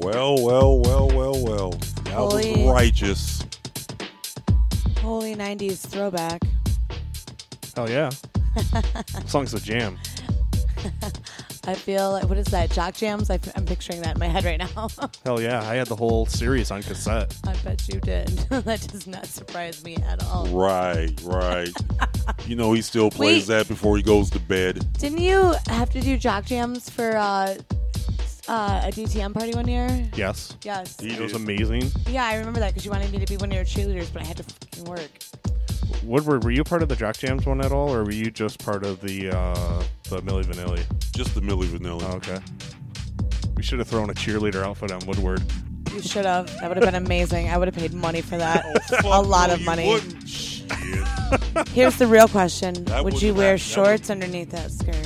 Well. That was righteous. Holy 90s throwback. Hell yeah. Song's a jam. I feel like, what is that? Jock Jams? I'm picturing that in my head right now. Hell yeah. I had the whole series on cassette. I bet you did. That does not surprise me at all. Right. You know he still plays that before he goes to bed. Didn't you have to do Jock Jams for a DTM party one year? Yes. It was amazing. Yeah, I remember that because you wanted me to be one of your cheerleaders, but I had to fucking work. Woodward, were you part of the Jock Jams one at all, or were you just part of the Milli Vanilli? Just the Milli Vanilli. Oh, okay. We should have thrown a cheerleader outfit on Woodward. You should have. That would have been amazing. I would have paid money for that. A lot of money. Here's the real question. Would you wear shorts underneath that skirt?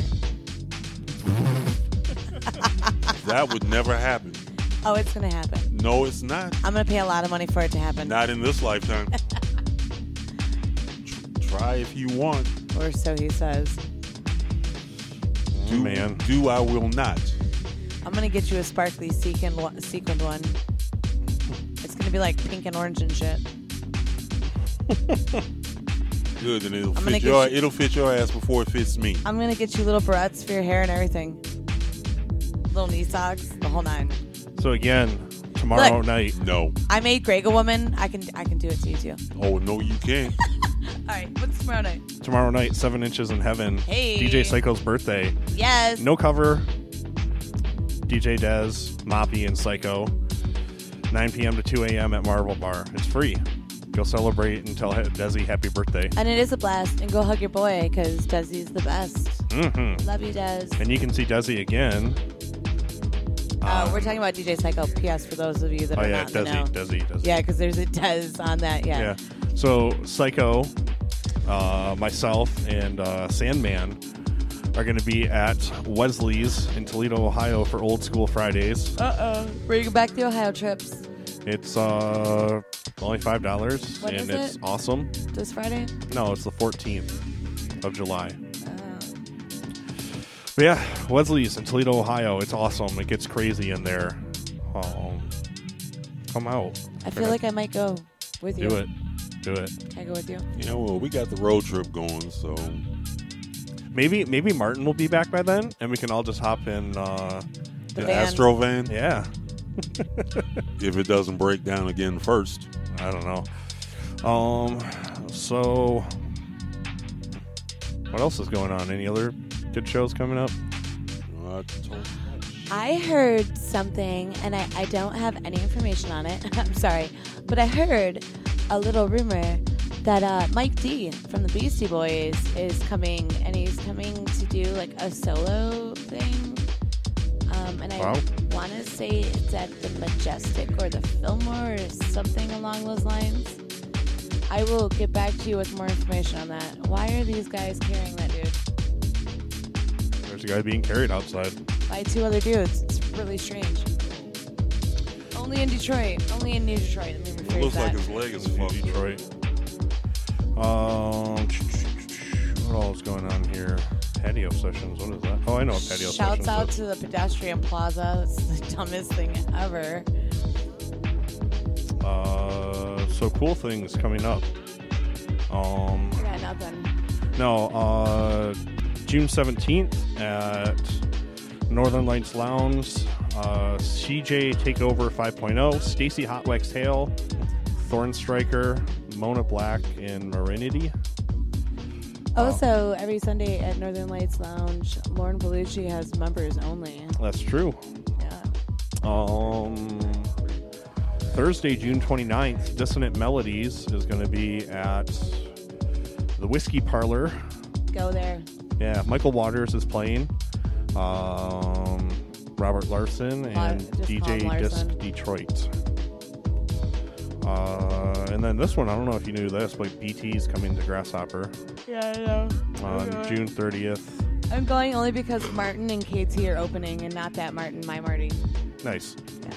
That would never happen. Oh, it's going to happen. No, it's not. I'm going to pay a lot of money for it to happen. Not in this lifetime. Try if you want. Or so he says. Do I will not. I'm going to get you a sparkly sequined one. It's going to be like pink and orange and shit. Good, and it'll fit your ass before it fits me. I'm going to get you little barrettes for your hair and everything. Little knee socks, the whole nine. So again, tomorrow night. No. I made Greg a woman. I can do it to you too. Oh, no, you can't. All right, what's tomorrow night? Tomorrow night, 7 Inches in Heaven. Hey. DJ Psycho's birthday. Yes. No cover. DJ Dez, Moppy, and Psycho. 9 p.m. to 2 a.m. at Marble Bar. It's free. Go celebrate and tell Desi happy birthday. And it is a blast. And go hug your boy because Desi's the best. Mm-hmm. Love you, Des. And you can see Desi again. We're talking about DJ Psycho. P.S. for those of you that are not in the know. Desi. Yeah, because there's a Des on that. Yeah. So Psycho, myself, and Sandman are going to be at Wesley's in Toledo, Ohio for Old School Fridays. Bring back the Ohio trips. It's only $5. When and is it's it? awesome. This Friday? No, it's the 14th of July. But yeah, Wesley's in Toledo, Ohio. It's awesome. It gets crazy in there. Come out. I feel like I might go with you. Do it. Can I go with you? Yeah, well, we got the road trip going, so maybe Martin will be back by then, and we can all just hop in the Astro van. Yeah. If it doesn't break down again first. I don't know. So what else is going on? Any other good shows coming up? I heard something, and I don't have any information on it. I'm sorry. But I heard a little rumor that Mike D from the Beastie Boys is coming, and he's coming to do like a solo thing. And I want to say it's at the Majestic or the Fillmore or something along those lines. I will get back to you with more information on that. Why are these guys carrying that dude? There's a guy being carried outside. By two other dudes. It's really strange. Only in Detroit. Only in New Detroit. Let me rephrase It looks that. like his leg is fucked. Detroit. What all is going on here? Patio sessions. What is that? Oh, I know what patio sessions. Shouts out to the pedestrian plaza. That's the dumbest thing ever. So cool things coming up. I got nothing. No, June 17th at Northern Lights Lounge, CJ Takeover 5.0, Stacy Hotwax Hale, Thorn Striker, Mona Black, and Marinity. Also, every Sunday at Northern Lights Lounge, Lauren Bellucci has members only. That's true. Yeah. Thursday, June 29th, Dissonant Melodies is going to be at the Whiskey Parlor. Go there. Yeah, Michael Waters is playing. Robert Larson and DJ Disc Detroit. And then this one, I don't know if you knew this, but BT's coming to Grasshopper. Yeah, I know. On June 30th. I'm going only because Martin and KT are opening and not that Martin, my Marty. Nice.